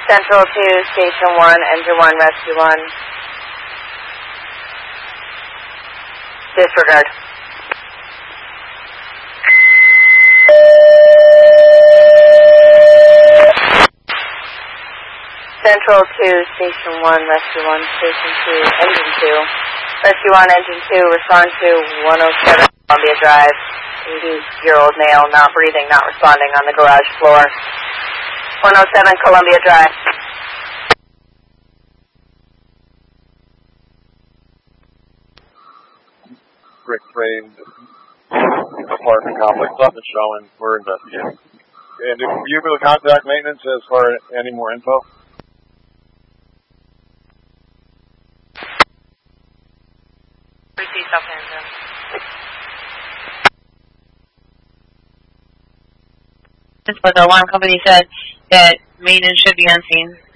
Central 2, Station 1, Engine 1, Rescue 1. Disregard. Central 2, Station 1, Rescue 1, Station 2, Engine 2. Rescue 1, Engine 2, respond to 107 Columbia Drive. 80-year-old male, not breathing, not responding on the garage floor. 107 Columbia Drive. Brick Train apartment complex up and showing. We're investigating. And if you will contact maintenance as far as any more info. Receive Southampton. But the alarm company said that maintenance should be on scene.